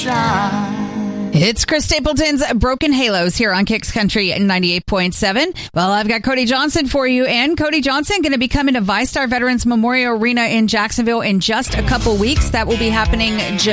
shine. It's Chris Stapleton's Broken Halos here on Kicks Country 98.7. Well, I've got Cody Johnson for you, and Cody Johnson going to be coming to VyStar Veterans Memorial Arena in Jacksonville in just a couple weeks. That will be happening